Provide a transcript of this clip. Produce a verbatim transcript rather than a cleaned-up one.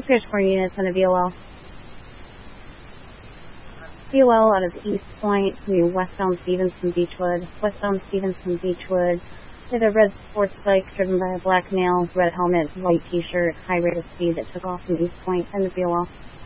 Fish four units on a V O L. V O L out of East Point to westbound Stevenson Beechwood. Westbound Stevenson Beechwood. With a red sports bike driven by a black male, red helmet, white t-shirt, high rate of speed that took off from East Point and the V O L.